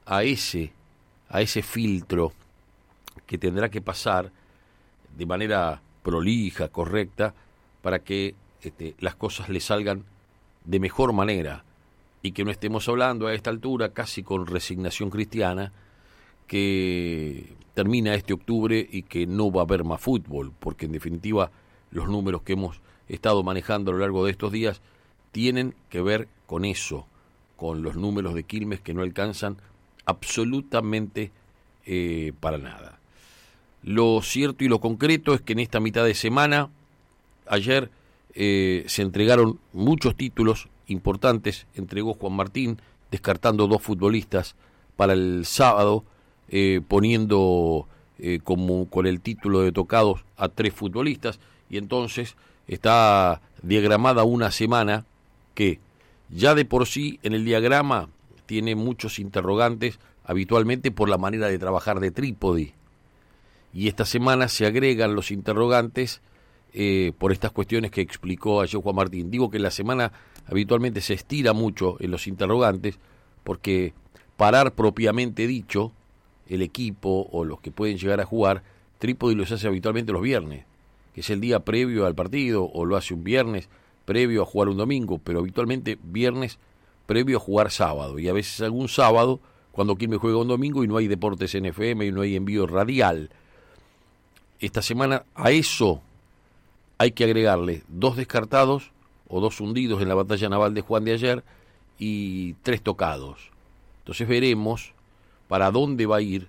a ese filtro que tendrá que pasar de manera prolija, correcta, para que las cosas le salgan de mejor manera y que no estemos hablando a esta altura casi con resignación cristiana que termina este octubre y que no va a haber más fútbol, porque en definitiva los números que hemos estado manejando a lo largo de estos días tienen que ver con eso, con los números de Quilmes que no alcanzan absolutamente para nada. Lo cierto y lo concreto es que en esta mitad de semana, ayer se entregaron muchos títulos importantes, entregó Juan Martín, descartando 2 futbolistas para el sábado, poniendo como con el título de tocados a 3 futbolistas, y entonces está diagramada una semana que ya de por sí en el diagrama tiene muchos interrogantes habitualmente por la manera de trabajar de Trípodi, y esta semana se agregan los interrogantes por estas cuestiones que explicó ayer Juan Martín. Digo que la semana habitualmente se estira mucho en los interrogantes porque parar propiamente dicho el equipo o los que pueden llegar a jugar, Trípodi los hace habitualmente los viernes, que es el día previo al partido, o lo hace un viernes previo a jugar un domingo, pero habitualmente viernes previo a jugar sábado, y a veces algún sábado cuando Quilmes juega un domingo y no hay deportes en FM y no hay envío radial. Esta semana a eso hay que agregarle 2 descartados o 2 hundidos en la batalla naval de Juan de ayer y 3 tocados. Entonces veremos para dónde va a ir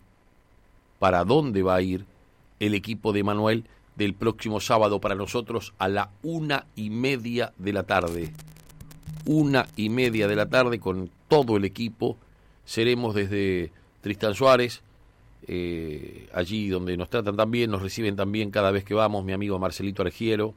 el equipo de Manuel del próximo sábado para nosotros a la 1:30 de la tarde. 1:30 de la tarde con todo el equipo. Seremos desde Tristán Suárez, allí donde nos tratan tan bien, nos reciben también cada vez que vamos mi amigo Marcelito Argiero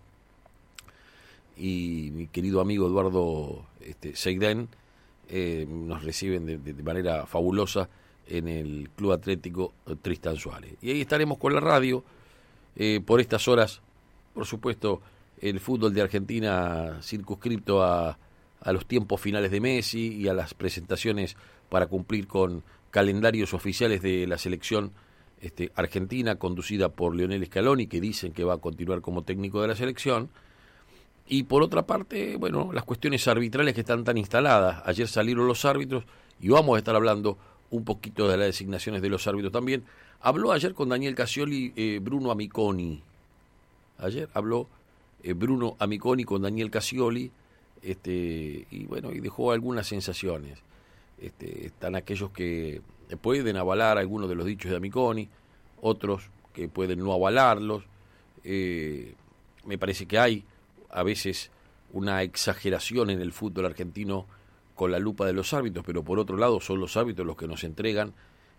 y mi querido amigo Eduardo Seidén, nos reciben de manera fabulosa en el Club Atlético Tristán Suárez. Y ahí estaremos con la radio por estas horas, por supuesto, el fútbol de Argentina circunscripto a los tiempos finales de Messi y a las presentaciones para cumplir con calendarios oficiales de la selección argentina, conducida por Lionel Scaloni, que dicen que va a continuar como técnico de la selección. Y por otra parte, bueno, las cuestiones arbitrales que están tan instaladas. Ayer salieron los árbitros y vamos a estar hablando un poquito de las designaciones de los árbitros también. Habló ayer con Daniel Casioli Bruno Amiconi. Ayer habló Bruno Amiconi con Daniel Casioli, y bueno, y dejó algunas sensaciones. Están aquellos que pueden avalar algunos de los dichos de Amiconi, otros que pueden no avalarlos. Me parece que hay a veces una exageración en el fútbol argentino con la lupa de los árbitros, pero por otro lado son los árbitros los que nos entregan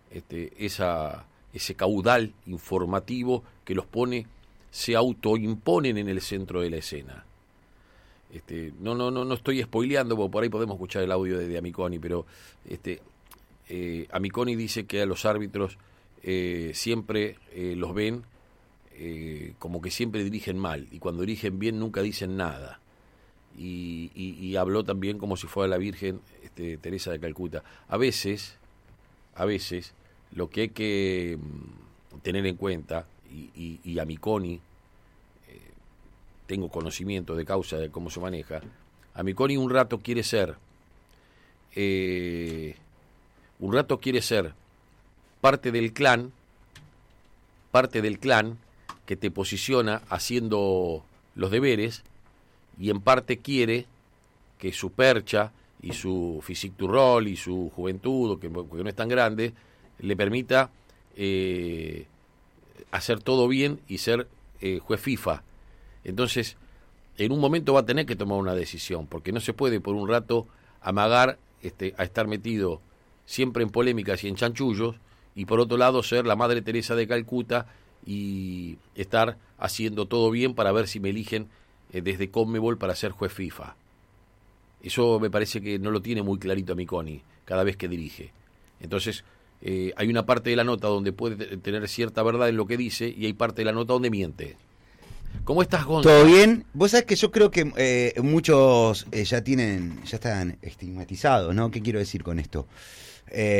ese caudal informativo que los pone, se autoimponen en el centro de la escena. No estoy spoileando, porque por ahí podemos escuchar el audio de Amiconi, pero Amiconi dice que a los árbitros siempre los ven como que siempre dirigen mal, y cuando dirigen bien nunca dicen nada. Y habló también como si fuera la Virgen Teresa de Calcuta. A veces lo que hay que tener en cuenta, y Amiconi, tengo conocimiento de causa de cómo se maneja, Amiconi un rato quiere ser parte del clan que te posiciona haciendo los deberes, y en parte quiere que su percha y su physique du rôle y su juventud, que no es tan grande, le permita hacer todo bien y ser juez FIFA. Entonces, en un momento va a tener que tomar una decisión, porque no se puede por un rato amagar a estar metido siempre en polémicas y en chanchullos, y por otro lado ser la Madre Teresa de Calcuta y estar haciendo todo bien para ver si me eligen desde Conmebol para ser juez FIFA. Eso me parece que no lo tiene muy clarito Amiconi cada vez que dirige. Entonces, hay una parte de la nota donde puede tener cierta verdad en lo que dice, y hay parte de la nota donde miente. ¿Cómo estás, Gonzalo? ¿Todo bien? Vos sabés que yo creo que muchos ya están estigmatizados, ¿no? ¿Qué quiero decir con esto?